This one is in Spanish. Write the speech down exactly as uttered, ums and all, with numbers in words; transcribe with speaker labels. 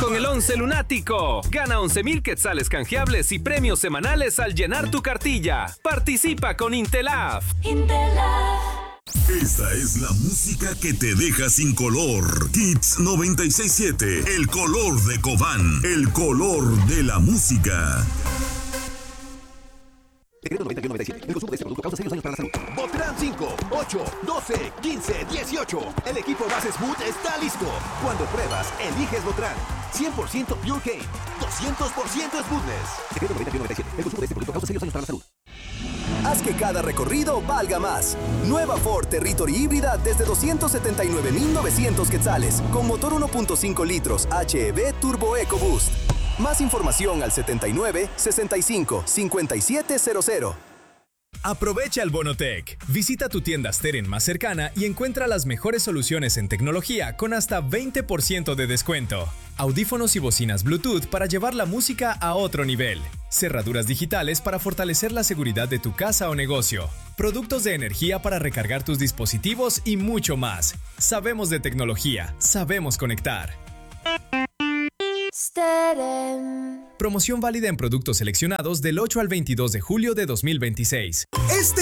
Speaker 1: con el once lunático. Gana once mil quetzales canjeables y premios semanales al llenar tu cartilla. Participa con Intelaf.
Speaker 2: Intelaf.
Speaker 3: Esta es la música que te deja sin color. Hits noventa y seis punto siete. El color de Cobán. El color de la música.
Speaker 4: Decreto noventa y uno noventa y siete. El consumo de este producto causa serios daños para la salud. Botran cinco, ocho, doce, quince, dieciocho. El equipo Base Smooth está listo. Cuando pruebas, eliges Botran. cien por ciento Pure Cane. doscientos por ciento Smoothness. Decreto noventa y uno noventa y siete. El consumo de este producto causa serios daños para la salud.
Speaker 5: Haz que cada recorrido valga más. Nueva Ford Territory híbrida desde doscientos setenta y nueve mil novecientos quetzales. Con motor uno punto cinco litros H E V Turbo EcoBoost. Más información al setenta y nueve, sesenta y cinco, cincuenta y siete cero cero.
Speaker 6: Aprovecha el Bonotec. Visita tu tienda Steren más cercana y encuentra las mejores soluciones en tecnología con hasta veinte por ciento de descuento. Audífonos y bocinas Bluetooth para llevar la música a otro nivel. Cerraduras digitales para fortalecer la seguridad de tu casa o negocio. Productos de energía para recargar tus dispositivos y mucho más. Sabemos de tecnología, sabemos conectar.
Speaker 2: Steren.
Speaker 6: Promoción válida en productos seleccionados del ocho al veintidós de julio de dos mil veintiséis.
Speaker 7: Este